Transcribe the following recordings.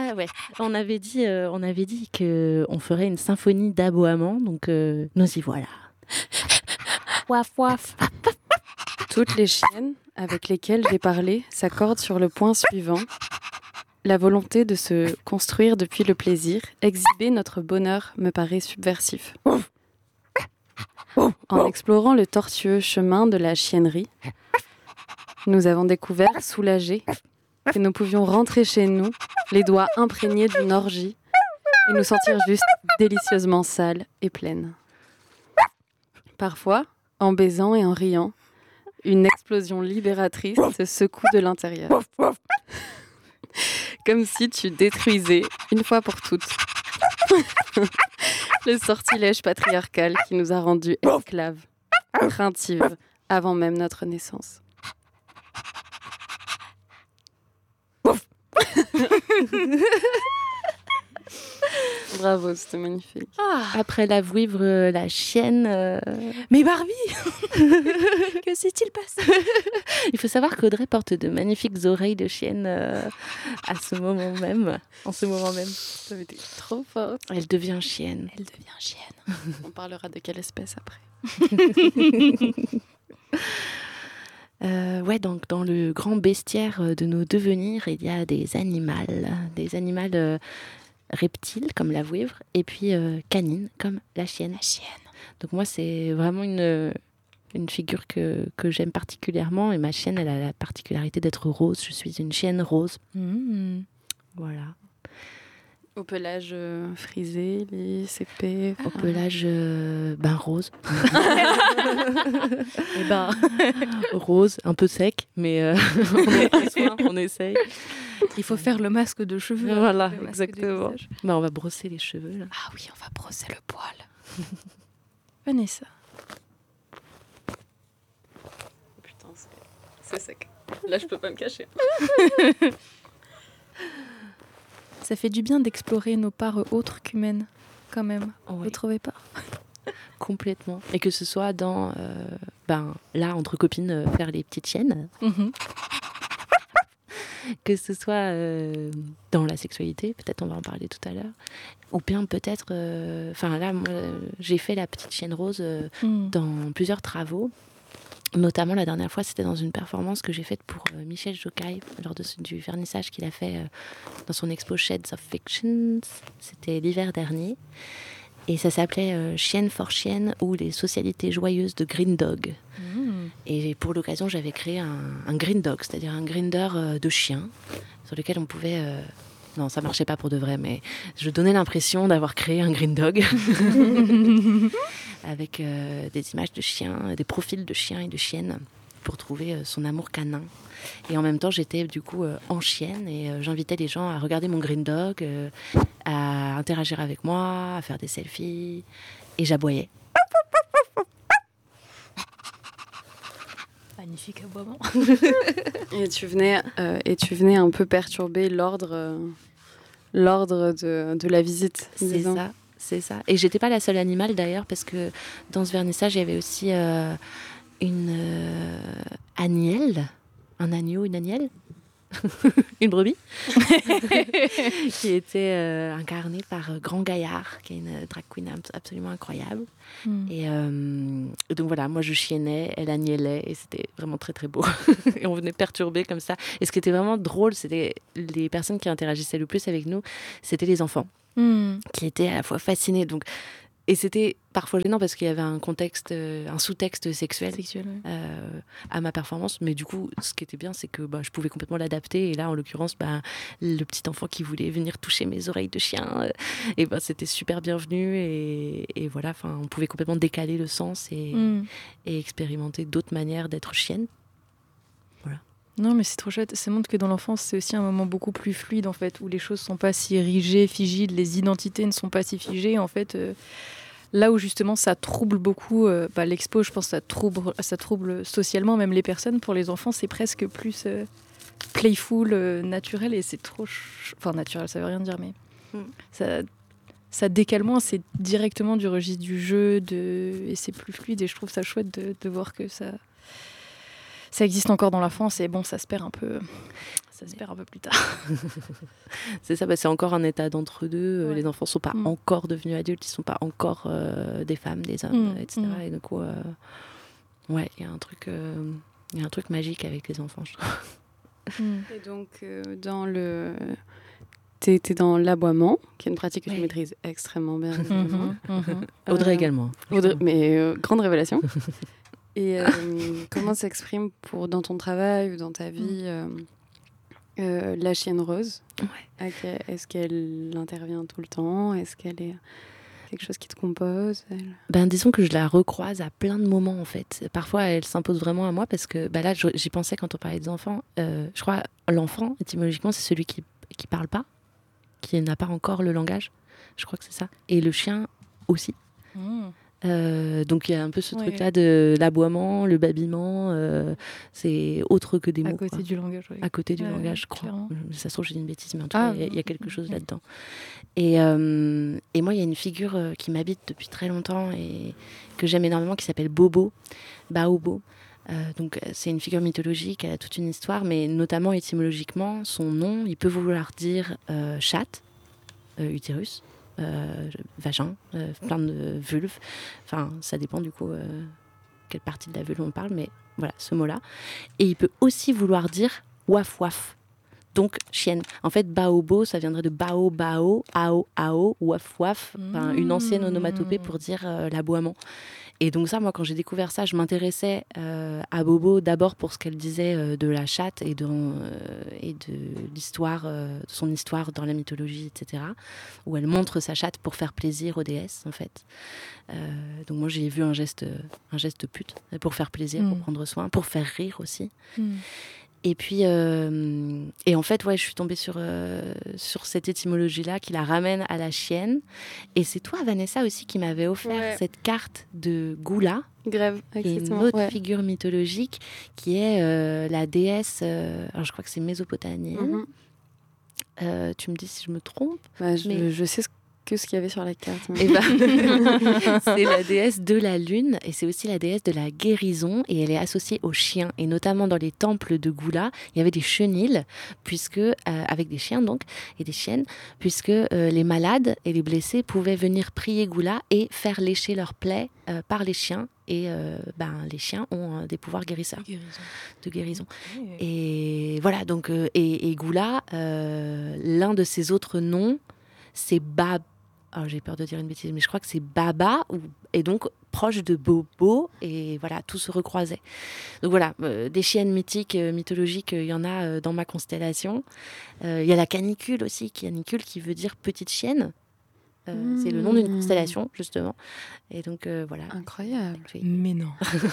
Ouais. On avait dit qu'on ferait une symphonie d'aboiements, donc nous y voilà. Waf, waf. Toutes les chiennes avec lesquelles j'ai parlé s'accordent sur le point suivant. La volonté de se construire depuis le plaisir, exhiber notre bonheur me paraît subversif. En explorant le tortueux chemin de la chiennerie, nous avons découvert, soulagés, que nous pouvions rentrer chez nous, les doigts imprégnés d'une orgie, et nous sentir juste délicieusement sales et pleines. Parfois, en baisant et en riant, une explosion libératrice se secoue de l'intérieur. Comme si tu détruisais, une fois pour toutes, le sortilège patriarcal qui nous a rendus esclaves, craintives, avant même notre naissance. Bravo, c'était magnifique. Après la vouivre, la chienne. Mais Barbie, que s'est-il passé? Il faut savoir qu'Audrey porte de magnifiques oreilles de chienne en ce moment même. Ça avait été trop fort. Elle devient chienne. On parlera de quelle espèce après. Ouais, donc dans le grand bestiaire de nos devenirs, il y a des animaux reptiles comme la vouivre et puis canines comme la chienne. Donc moi, c'est vraiment une figure que j'aime particulièrement, et ma chienne, elle a la particularité d'être rose. Je suis une chienne rose. Voilà. Au pelage frisé, lisse, épais. Au pelage rose. Eh ben, Rose, un peu sec, mais on essaye. il faut faire le masque de cheveux. Voilà, le masque exactement. du visage. On va brosser les cheveux là. Ah oui, on va brosser le poil. Vanessa. Putain, c'est sec. Là, je peux pas me cacher. Ça fait du bien d'explorer nos parts autres qu'humaines, quand même. Oui. Vous trouvez pas? Complètement. Et que ce soit dans, là, entre copines, faire les petites chiennes, que ce soit dans la sexualité, peut-être on va en parler tout à l'heure, ou bien peut-être, là, moi, j'ai fait la petite chienne rose dans plusieurs travaux. Notamment, la dernière fois, c'était dans une performance que j'ai faite pour Michel Jocaille, lors du vernissage qu'il a fait dans son expo Shades of Fictions. C'était l'hiver dernier. Et ça s'appelait Chienne for Chienne, ou les socialités joyeuses de Green Dog. Et pour l'occasion, j'avais créé un Green Dog, c'est-à-dire un grinder de chien, sur lequel on pouvait... Non, ça marchait pas pour de vrai, mais je donnais l'impression d'avoir créé un Green Dog avec des images de chiens, des profils de chiens et de chiennes pour trouver son amour canin. Et en même temps, j'étais du coup en chienne, et j'invitais les gens à regarder mon Green Dog, à interagir avec moi, à faire des selfies, et j'aboyais. Magnifique aboiement. Et tu venais un peu perturber l'ordre de la visite. C'est ça. Et j'étais pas la seule animale d'ailleurs, parce que dans ce vernissage, il y avait aussi une agnelle, un agneau, une agnelle, une brebis, qui était incarnée par Grand Gaillard, qui est une drag queen absolument incroyable. Et donc voilà, moi je chiennais, elle agnellait, et c'était vraiment très très beau. Et on venait perturber comme ça. Et ce qui était vraiment drôle, c'était les personnes qui interagissaient le plus avec nous, c'était les enfants, qui étaient à la fois fascinés. Donc, et c'était parfois gênant parce qu'il y avait un contexte, un sous-texte sexuel à ma performance. Mais du coup, ce qui était bien, c'est que je pouvais complètement l'adapter. Et là, en l'occurrence, le petit enfant qui voulait venir toucher mes oreilles de chien, c'était super bienvenu. Et voilà, on pouvait complètement décaler le sens et expérimenter d'autres manières d'être chienne. Voilà. Non, mais c'est trop chouette. Ça montre que dans l'enfance, c'est aussi un moment beaucoup plus fluide, en fait, où les choses sont pas si rigées, figides, les identités ne sont pas si figées, en fait. Là où justement ça trouble beaucoup, l'expo, je pense ça trouble socialement même les personnes. Pour les enfants, c'est presque plus playful, naturel, et c'est trop... Enfin, naturel, ça veut rien dire, mais ça décale moins, c'est directement du registre du jeu, et c'est plus fluide, et je trouve ça chouette de voir que ça existe encore dans l'enfance, et bon, ça se perd un peu. Ça se perd un peu plus tard. C'est ça, c'est encore un état d'entre-deux. Ouais. Les enfants ne sont pas encore devenus adultes, ils ne sont pas encore des femmes, des hommes, etc. Et du coup, ouais, il y a un truc magique avec les enfants, je trouve. Et donc, t'es dans l'aboiement, qui est une pratique que tu Ouais. maîtrises extrêmement bien. évidemment. Audrey également. Mais grande révélation. Et comment s'exprime dans ton travail ou dans ta vie la chienne rose? Ouais. Est-ce qu'elle intervient tout le temps? Est-ce qu'elle est quelque chose qui te compose, elle? Ben, disons que je la recroise à plein de moments, en fait. Parfois, elle s'impose vraiment à moi parce que là, j'y pensais quand on parlait des enfants. Je crois l'enfant, étymologiquement, c'est celui qui parle pas, qui n'a pas encore le langage. Je crois que c'est ça. Et le chien aussi. Donc il y a un peu ce truc-là de l'aboiement, le babillement, c'est autre que des mots. À côté du langage, oui. À côté du langage, je crois. Clairement. Ça se trouve, j'ai dit une bêtise, mais en tout cas, il y a quelque chose là-dedans. Et moi, il y a une figure qui m'habite depuis très longtemps et que j'aime énormément, qui s'appelle Bobo, Baobo. Donc c'est une figure mythologique, elle a toute une histoire, mais notamment étymologiquement, son nom, il peut vouloir dire chatte, utérus, vagin, plein de vulves. Enfin, ça dépend du coup quelle partie de la vulve on parle, mais voilà, ce mot-là. Et il peut aussi vouloir dire waf waf. Donc chienne. En fait, baobo, ça viendrait de bao bao, ao ao, waf waf, une ancienne onomatopée pour dire l'aboiement. Et donc ça, moi, quand j'ai découvert ça, je m'intéressais à Bobo d'abord pour ce qu'elle disait de la chatte et de l'histoire, de son histoire dans la mythologie, etc. Où elle montre sa chatte pour faire plaisir aux déesses, en fait. Donc moi, j'ai vu un geste pute pour faire plaisir, pour prendre soin, pour faire rire aussi. Et puis, et en fait, ouais, je suis tombée sur cette étymologie-là qui la ramène à la chienne. Et c'est toi, Vanessa, aussi, qui m'avait offert cette carte de Gula, Grève, qui est une autre figure mythologique, qui est la déesse, alors je crois que c'est mésopotamienne. Tu me dis si je me trompe. Je sais ce qu'il y avait sur la carte. C'est la déesse de la lune et c'est aussi la déesse de la guérison et elle est associée aux chiens et notamment dans les temples de Gula, il y avait des chenils avec des chiens donc et des chiennes puisque les malades et les blessés pouvaient venir prier Gula et faire lécher leurs plaies par les chiens et les chiens ont des pouvoirs guérisseurs de guérison. Et voilà donc et Gula, l'un de ses autres noms c'est alors j'ai peur de dire une bêtise, mais je crois que c'est Baba, et donc proche de Bobo, et voilà, tout se recroisait. Donc voilà, des chiennes mythiques, mythologiques, il y en a dans ma constellation. Il y a la canicule aussi, canicule qui veut dire petite chienne. C'est le nom d'une constellation, justement. Et donc voilà. Incroyable. Mais non.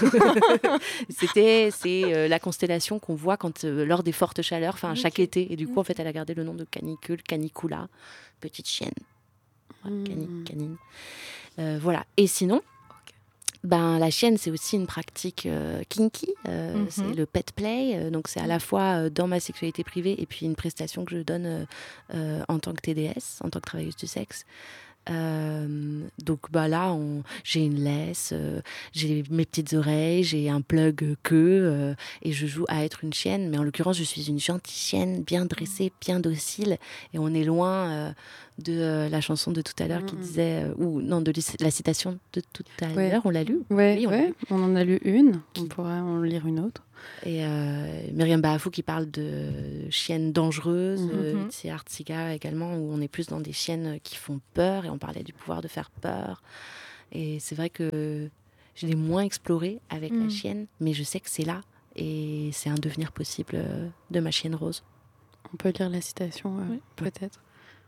C'est la constellation qu'on voit lors des fortes chaleurs, chaque été. Et du coup, en fait, elle a gardé le nom de canicule, canicula, petite chienne. Canine. Voilà. Et sinon, la chienne, c'est aussi une pratique kinky. C'est le pet play. Donc, c'est à la fois dans ma sexualité privée et puis une prestation que je donne en tant que TDS, en tant que travailleuse du sexe. Donc là j'ai une laisse, j'ai mes petites oreilles, j'ai un plug queue et je joue à être une chienne, mais en l'occurrence je suis une gentille chienne bien dressée, bien docile et on est loin de la chanson de tout à l'heure qui disait de la citation de tout à l'heure, on l'a lu. Oui, on en a lu une, on pourrait en lire une autre. Et Myriam Bahafou qui parle de chiennes dangereuses, Artsiga également, où on est plus dans des chiennes qui font peur, et on parlait du pouvoir de faire peur. Et c'est vrai que je l'ai moins exploré avec la chienne, mais je sais que c'est là, et c'est un devenir possible de ma chienne rose. On peut lire la citation, peut-être.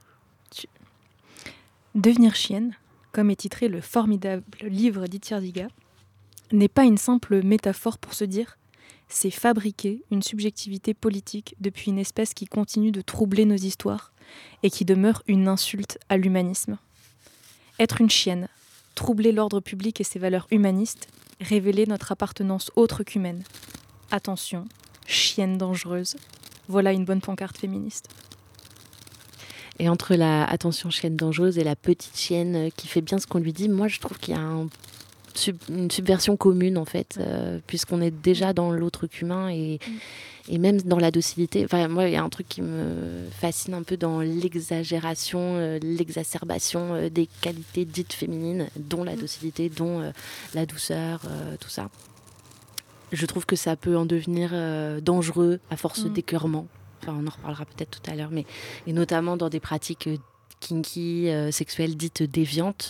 Devenir chienne, comme est titré le formidable livre d'Itierdiga, n'est pas une simple métaphore pour se dire c'est fabriquer une subjectivité politique depuis une espèce qui continue de troubler nos histoires et qui demeure une insulte à l'humanisme. Être une chienne, troubler l'ordre public et ses valeurs humanistes, révéler notre appartenance autre qu'humaine. Attention, chienne dangereuse, voilà une bonne pancarte féministe. Et entre la attention chienne dangereuse et la petite chienne qui fait bien ce qu'on lui dit, moi je trouve qu'il y a une subversion commune en fait, puisqu'on est déjà dans l'autre qu'humain et Et même dans la docilité, enfin, moi, il y a un truc qui me fascine un peu dans l'exagération, l'exacerbation des qualités dites féminines, dont la docilité, dont la douceur, tout ça. Je trouve que ça peut en devenir dangereux à force d'écœurement. Enfin, on en reparlera peut-être tout à l'heure, mais et notamment dans des pratiques kinky, sexuelles dites déviantes.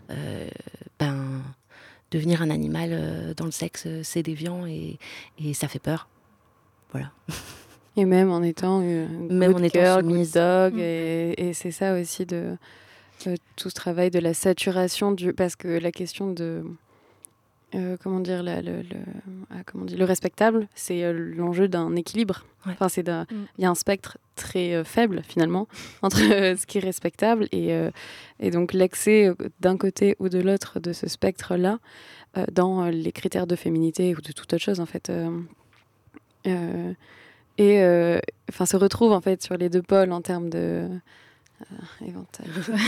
Devenir un animal dans le sexe, c'est déviant et ça fait peur. Voilà. Et même en étant good girl, good dog, et c'est ça aussi de tout ce travail de la saturation parce que la question de le respectable, c'est l'enjeu d'un équilibre. Ouais. Enfin, il y a un spectre très faible finalement entre ce qui est respectable et donc l'accès d'un côté ou de l'autre de ce spectre-là dans les critères de féminité ou de toute autre chose en fait. Se retrouve en fait sur les deux pôles en termes de éventail.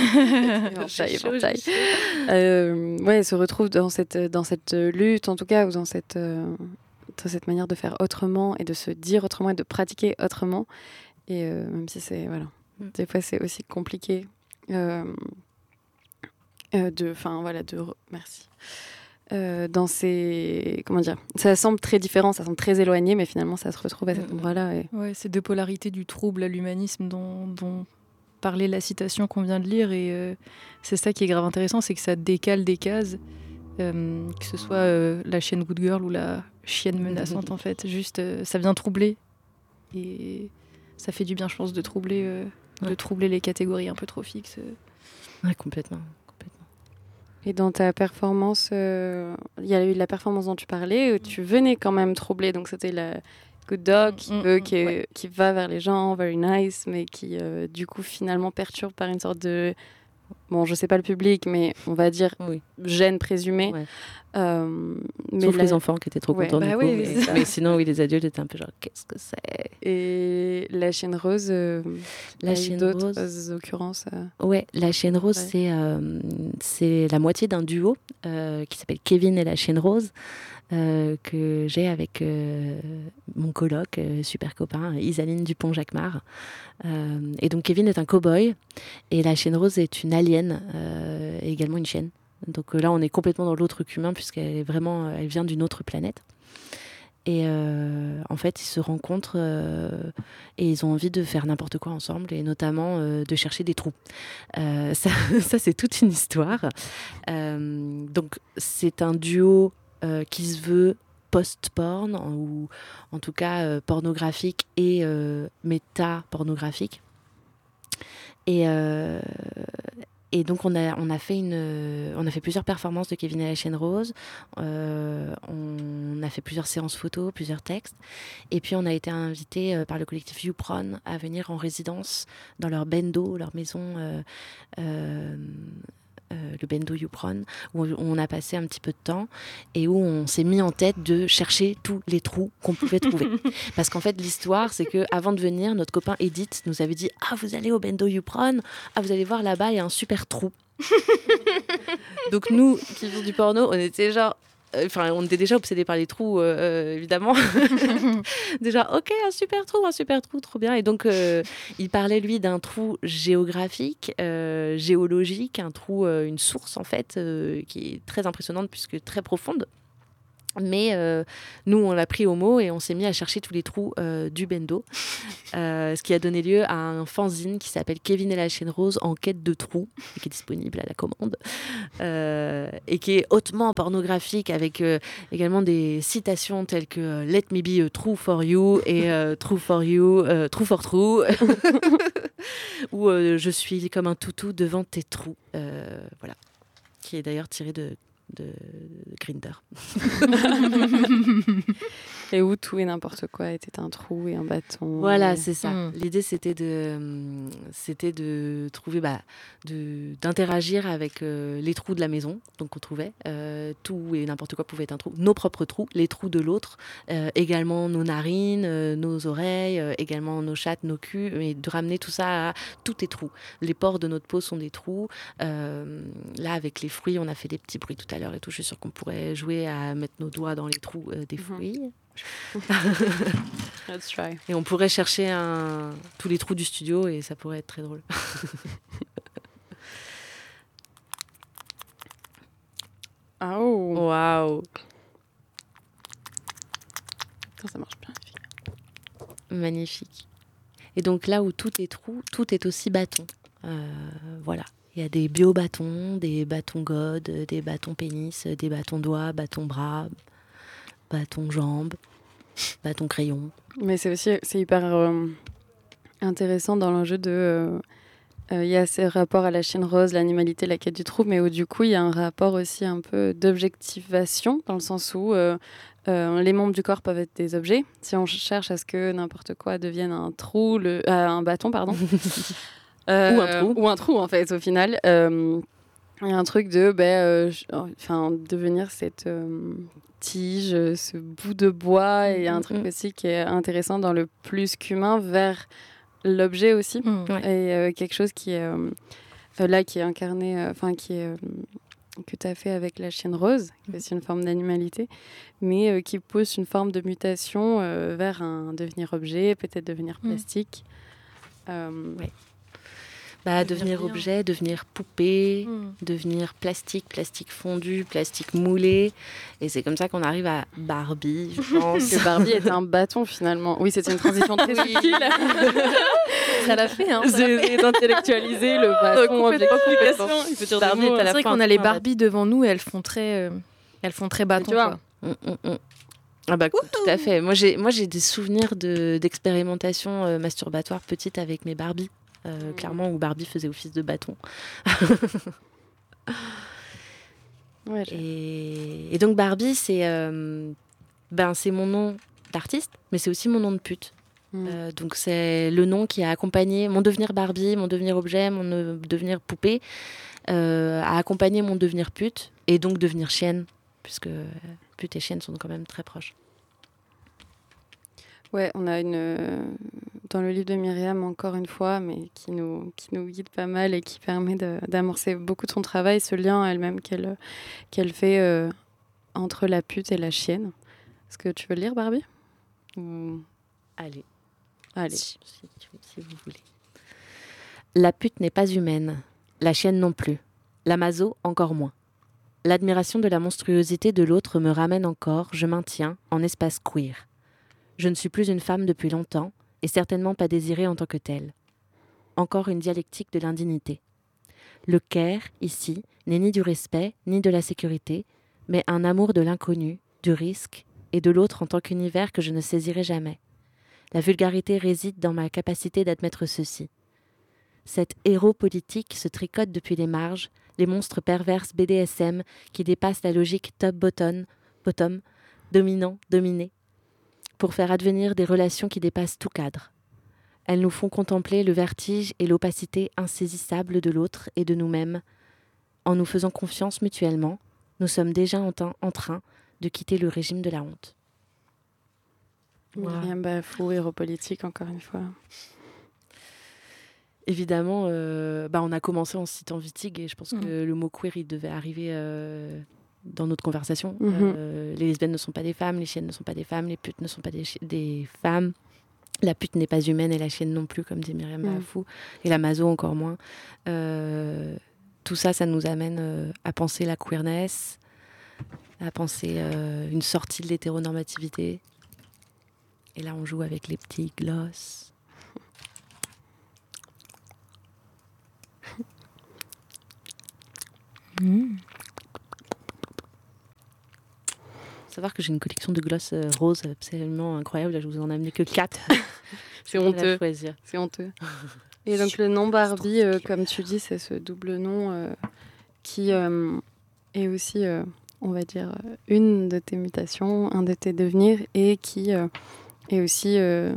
Se retrouve dans cette lutte en tout cas, ou dans cette manière de faire autrement et de se dire autrement et de pratiquer autrement, et même si c'est des fois c'est aussi compliqué merci. Dans ces... Comment dire ? Ça semble très différent, ça semble très éloigné, mais finalement, ça se retrouve à cet endroit-là. Ouais, ces deux polarités du trouble à l'humanisme dont parlait la citation qu'on vient de lire. Et c'est ça qui est grave intéressant, c'est que ça décale des cases, que ce soit la chienne good girl ou la chienne menaçante, en fait. Juste, ça vient troubler. Et ça fait du bien, je pense, de troubler les catégories un peu trop fixes. Ouais, complètement. Et dans ta performance, il y a eu la performance dont tu parlais, où tu venais quand même troubler. Donc c'était la good dog qui va vers les gens, very nice, mais qui du coup finalement perturbe par une sorte de... Bon, je sais pas le public, mais on va dire gêne présumée. Ouais. Sauf les enfants qui étaient trop contents du coup. Mais sinon, les adultes étaient un peu genre, qu'est-ce que c'est ? Et la chienne rose, la chienne rose, occurrences. Ouais, la chienne rose, c'est la moitié d'un duo qui s'appelle Kevin et la chienne rose, que j'ai avec mon coloc, super copain, Isaline Dupont-Jacquemart. Et donc Kevin est un cow-boy et la chienne rose est une alien, également une chienne. Donc là, on est complètement dans l'autre qu'humain puisqu'elle elle vient d'une autre planète. Et en fait, ils se rencontrent et ils ont envie de faire n'importe quoi ensemble, et notamment de chercher des trous. Ça, c'est toute une histoire. Donc, c'est un duo qui se veut post-porn, ou en tout cas pornographique et méta-pornographique. Et donc on a fait plusieurs performances de Kevin et la chienne rose. On a fait plusieurs séances photos, plusieurs textes. Et puis on a été invité par le collectif YouPron à venir en résidence dans leur bendo, leur maison, le bendo YouPron, où on a passé un petit peu de temps et où on s'est mis en tête de chercher tous les trous qu'on pouvait trouver. Parce qu'en fait, l'histoire, c'est qu'avant de venir, notre copain Edith nous avait dit « Ah, vous allez au bendo YouPron ? Ah, vous allez voir là-bas, il y a un super trou. » Donc nous, qui faisons du porno, on était genre... on était déjà obsédés par les trous, évidemment. Déjà, ok, un super trou, trop bien. Et donc, il parlait, lui, d'un trou géographique, géologique, un trou, une source, en fait, qui est très impressionnante puisque très profonde. Mais nous, on l'a pris au mot et on s'est mis à chercher tous les trous du bendo. Ce qui a donné lieu à un fanzine qui s'appelle Kevin et la chienne rose en quête de trous, qui est disponible à la commande, et qui est hautement pornographique, avec également des citations telles que Let me be true for you et true for you, true for true, ou je suis comme un toutou devant tes trous, voilà, qui est d'ailleurs tiré de Grindr. Et où tout et n'importe quoi était un trou et un bâton. Voilà, c'est ça. L'idée, c'était de trouver, d'interagir avec les trous de la maison. Donc, on trouvait tout et n'importe quoi pouvait être un trou. Nos propres trous, les trous de l'autre, également nos narines, nos oreilles, également nos chattes, nos culs, et de ramener tout ça à tous tes trous. Les pores de notre peau sont des trous. Là, avec les fruits, on a fait des petits bruits tout à l'heure et tout. Je suis sûre qu'on pourrait jouer à mettre nos doigts dans les trous des fruits. Let's try. Et on pourrait chercher tous les trous du studio et ça pourrait être très drôle. Oh. Waouh. Ça marche bien. Magnifique. Et donc là où tout est trou, tout est aussi bâton. Voilà. Il y a des bio-bâtons, des bâtons God, des bâtons pénis, des bâtons doigts, bâtons bras, bâtons jambes, bâtons crayons. Mais c'est hyper intéressant dans l'enjeu de... Il y a ce rapport à la chienne rose, l'animalité, la quête du trou, mais où du coup il y a un rapport aussi un peu d'objectivation, dans le sens où les membres du corps peuvent être des objets. Si on cherche à ce que n'importe quoi devienne un trou, un bâton, pardon. Ou un trou, en fait, au final. Il y a un truc de devenir cette tige, ce bout de bois. Et il y a un truc aussi qui est intéressant dans le plus qu'humain vers l'objet aussi. Et quelque chose qui est là, qui est incarné, que tu as fait avec la chienne rose, qui est aussi une forme d'animalité, mais qui pousse une forme de mutation vers un devenir objet, peut-être devenir plastique. Devenir objet, devenir poupée, devenir plastique fondu, plastique moulé. Et c'est comme ça qu'on arrive à Barbie, je pense. Que Barbie est un bâton, finalement. Oui, c'était une transition très subtile. Ça l'a fait, hein. C'est d'intellectualiser le bâton, objectification. C'est vrai qu'on a les Barbies devant nous et elles font très bâton, quoi. Ah bah, tout à fait. Moi, j'ai des souvenirs d'expérimentation masturbatoire petite avec mes Barbies. Clairement, où Barbie faisait office de bâton. Et donc Barbie, c'est mon nom d'artiste, mais c'est aussi mon nom de pute. Donc c'est le nom qui a accompagné mon devenir Barbie, mon devenir objet, mon devenir poupée, a accompagné mon devenir pute, et donc devenir chienne, puisque pute et chienne sont quand même très proches. Ouais, on a dans le livre de Myriam, encore une fois, mais qui nous guide pas mal et qui permet d'amorcer beaucoup de son travail, ce lien elle-même qu'elle fait entre la pute et la chienne. Est-ce que tu veux le lire, Barbie ? Allez. Si vous voulez. La pute n'est pas humaine, la chienne non plus, la maso encore moins. L'admiration de la monstruosité de l'autre me ramène encore, je maintiens, en espace queer. Je ne suis plus une femme depuis longtemps, et certainement pas désirée en tant que telle. Encore une dialectique de l'indignité. Le care, ici, n'est ni du respect, ni de la sécurité, mais un amour de l'inconnu, du risque, et de l'autre en tant qu'univers que je ne saisirai jamais. La vulgarité réside dans ma capacité d'admettre ceci. Cet héros politique se tricote depuis les marges, les monstres perverses BDSM qui dépassent la logique top-bottom, dominant, dominé, pour faire advenir des relations qui dépassent tout cadre. Elles nous font contempler le vertige et l'opacité insaisissable de l'autre et de nous-mêmes. En nous faisant confiance mutuellement, nous sommes déjà en train de quitter le régime de la honte. Myriam Bafou, héros politique, encore une fois. Évidemment, on a commencé en citant Wittig et je pense que le mot queer, il devait arriver dans notre conversation. Les lesbiennes ne sont pas des femmes, les chiennes ne sont pas des femmes, les putes ne sont pas des femmes. La pute n'est pas humaine et la chienne non plus, comme dit Myriam Bafou. Et la maso encore moins. Tout ça, ça nous amène à penser la queerness, à penser une sortie de l'hétéronormativité. Et là, on joue avec les petits gloss. Savoir que j'ai une collection de gloss roses absolument incroyable. Là, je vous en ai amené que 4. C'est honteux. C'est honteux. Et donc le nom Barbie, comme tu dis, c'est ce double nom qui est aussi, on va dire, une de tes mutations, un de tes devenirs, et qui est aussi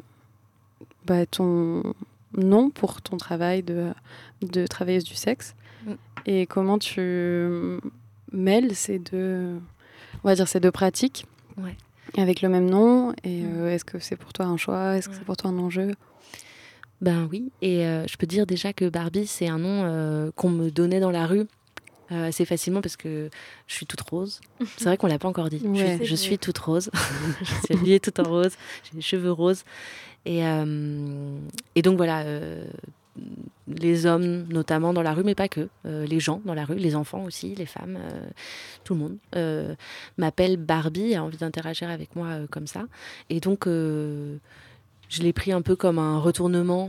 ton nom pour ton travail de travailleuse du sexe. Et comment tu mêles ces deux pratiques avec le même nom, et est-ce que c'est pour toi un choix, est-ce que c'est pour toi un enjeu ? Ben oui, et je peux dire déjà que Barbie, c'est un nom qu'on me donnait dans la rue assez facilement parce que je suis toute rose. C'est vrai qu'on l'a pas encore dit. Ouais. Je suis toute rose. Je suis habillée toute en rose. J'ai les cheveux roses. Et donc voilà, les hommes notamment dans la rue, mais pas que. Les gens dans la rue, les enfants aussi, les femmes, tout le monde m'appelle Barbie, a envie d'interagir avec moi comme ça. Et donc je l'ai pris un peu comme un retournement.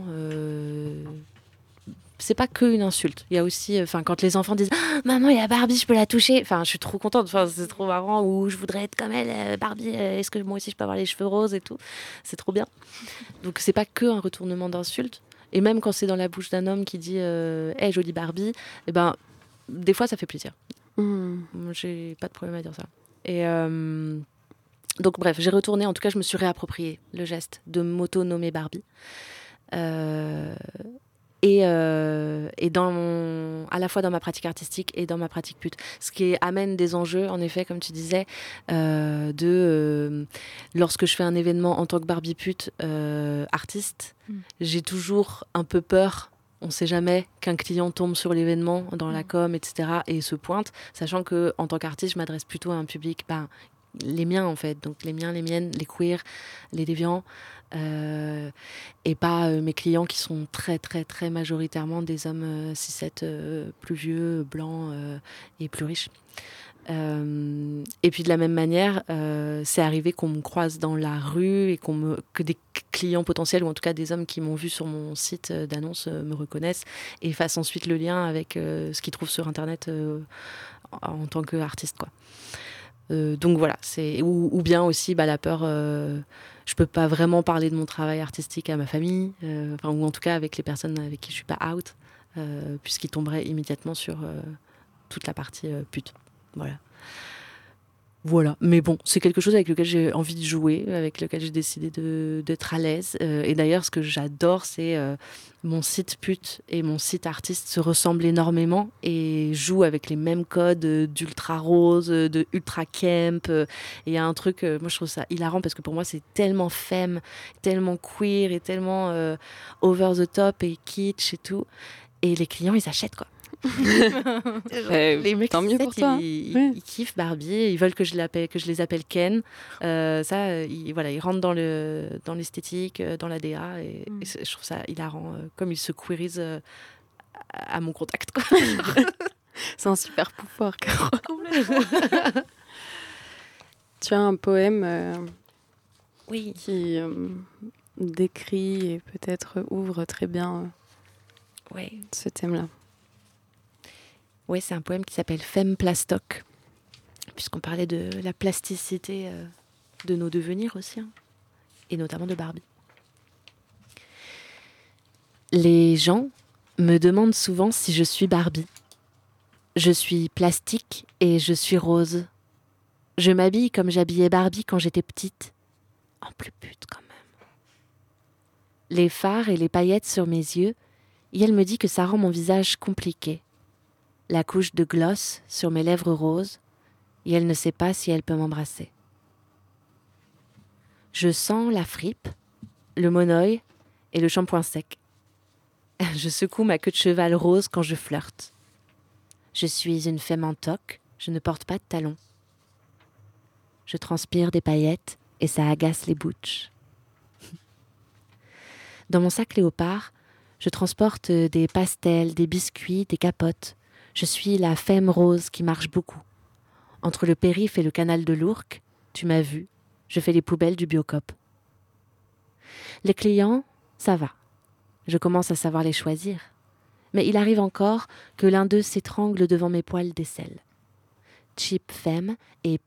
C'est pas que une insulte. Il y a aussi, quand les enfants disent Maman, il y a Barbie, je peux la toucher. Enfin, je suis trop contente. Enfin, c'est trop marrant. Ou je voudrais être comme elle, Barbie. Est-ce que moi aussi je peux avoir les cheveux roses et tout. C'est trop bien. Donc c'est pas que un retournement d'insulte. Et même quand c'est dans la bouche d'un homme qui dit Hey, jolie Barbie, eh ben des fois ça fait plaisir. Moi, j'ai pas de problème à dire ça. Et donc bref, j'ai retourné. En tout cas, je me suis réapproprié le geste de m'auto-nommer Barbie. Et à la fois dans ma pratique artistique et dans ma pratique pute. Ce qui amène des enjeux, en effet, comme tu disais, lorsque je fais un événement en tant que Barbie pute artiste, j'ai toujours un peu peur. On ne sait jamais qu'un client tombe sur l'événement dans la com, etc. et se pointe, sachant qu'en tant qu'artiste, je m'adresse plutôt à un public, les miens en fait, donc les miens, les miennes, les queers, les déviants, et pas mes clients qui sont très très très majoritairement des hommes cis-het plus vieux, blancs et plus riches. Et puis de la même manière, c'est arrivé qu'on me croise dans la rue et que des clients potentiels, ou en tout cas des hommes qui m'ont vu sur mon site d'annonce me reconnaissent et fassent ensuite le lien avec ce qu'ils trouvent sur Internet en tant qu'artiste, quoi. Donc voilà, ou bien aussi la peur, je peux pas vraiment parler de mon travail artistique à ma famille, ou en tout cas avec les personnes avec qui je suis pas out, puisqu'ils tomberaient immédiatement sur toute la partie pute. Voilà, mais bon, c'est quelque chose avec lequel j'ai envie de jouer, avec lequel j'ai décidé d'être à l'aise. Et d'ailleurs, ce que j'adore, c'est mon site pute et mon site artiste se ressemblent énormément et jouent avec les mêmes codes d'ultra rose, de ultra camp. Et il y a un truc, moi je trouve ça hilarant parce que pour moi c'est tellement femme, tellement queer et tellement over the top et kitsch et tout. Et les clients, ils achètent quoi. Les mecs, tant mieux pour toi. Ils kiffent Barbie, ils veulent que je les appelle Ken. Ils rentrent dans l'esthétique, dans la DA, et je trouve ça hilarant, comme ils se queerisent à mon contact, quoi. C'est un super pouvoir, Caro. Tu as un poème qui décrit et peut-être ouvre très bien ce thème-là. Oui, c'est un poème qui s'appelle Femme Plastoc, puisqu'on parlait de la plasticité de nos devenirs aussi, et notamment de Barbie. Les gens me demandent souvent si je suis Barbie. Je suis plastique et je suis rose. Je m'habille comme j'habillais Barbie quand j'étais petite. En plus pute quand même. Les fards et les paillettes sur mes yeux, et elle me dit que ça rend mon visage compliqué. La couche de gloss sur mes lèvres roses, et elle ne sait pas si elle peut m'embrasser. Je sens la fripe, le monoeil et le shampoing sec. Je secoue ma queue de cheval rose quand je flirte. Je suis une femme en toque, je ne porte pas de talons. Je transpire des paillettes et ça agace les butch. Dans mon sac léopard, je transporte des pastels, des biscuits, des capotes. Je suis la femme rose qui marche beaucoup. Entre le périph' et le canal de l'Ourcq, tu m'as vu, je fais les poubelles du Biocop. Les clients, ça va. Je commence à savoir les choisir. Mais il arrive encore que l'un d'eux s'étrangle devant mes poils d'aisselle. Cheap femme et